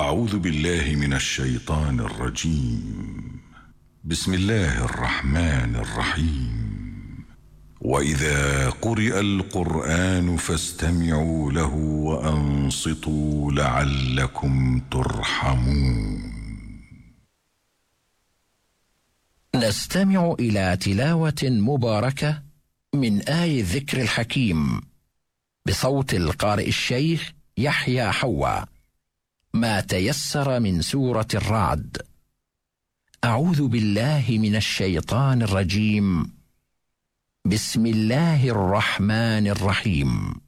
أعوذ بالله من الشيطان الرجيم. بسم الله الرحمن الرحيم. وإذا قرئ القرآن فاستمعوا له وأنصتوا لعلكم ترحمون. نستمع إلى تلاوة مباركة من آي الذكر الحكيم بصوت القارئ الشيخ يحيى حوا، ما تيسر من سورة الرعد. أعوذ بالله من الشيطان الرجيم. بسم الله الرحمن الرحيم.